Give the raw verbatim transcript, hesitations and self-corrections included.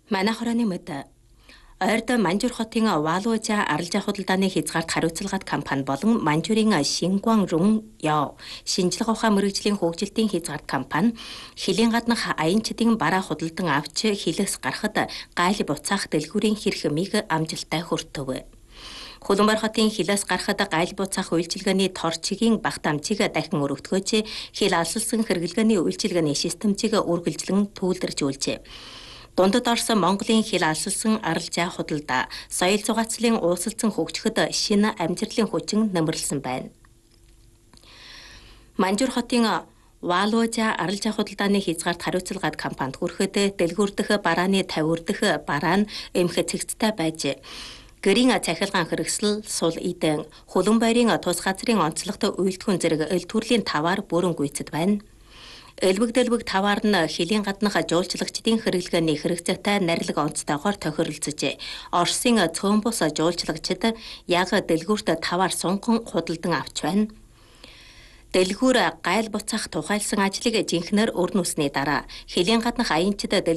Манай хорооны мэд ойрд Манжуур хотын Валуужа аралжаа худалдааны хязгаарт хариуцлагат компани болон Манжуурын Шингуан Рун Яо шинжлэх ухаан мэргэжлийн хөгжилтийн хязгаарт компани хилийн гаднах аянчдын бараа худалдан авч хилээс гарахад гайл буцаах дэлгүүрийн хэрхмийг амжилттай хүртэв. Хөлбөмбөр хотын хилээс гарахад гайл буцаах үйлчилгээний торчгийн багтаамжийг дахин өргөдгөөж хил алсалсан хэрэглгээний үйлчилгээний системжийг үргэлжлэн түүлдэржүүлжээ. Дундад орсон Монголын хил алсалсан аралжаа худалдаа соёл зугаацлын уусалцсан хөгжөхөд шинэ амжилтын хүчин нэмэрлсэн байна. Манжуур хотын Валуужа аралжаа худалдааны хязгаарт хариуцлагат компанид хүрэхэд дэлгүүр дэх барааны тавиур дэх бараа нь эмх цэгцтэй байж гэрийн цахилгаан хэрэгсэл сул идэн хөлбөмбөрийн тус газрын онцлогт үйлдвэрийн зэрэг эл төрлийн таваар бүрэн гүйцэд байна. Элбэг дэлбэг таваар нь хилийн гаднах жуулчлагчдын хэрэглгээний хэрэгцээтэй нарилга онцтойгоор тохиролцож, Оросын цөөн бус жуулчлагчид яг дэлгүүрт таваар сунган худалдан авч байна. Дэлгүүр гайл буцаах тухайлсан ажлыг жинхнээр өрнөсний дараа хилийн гаднах аянчид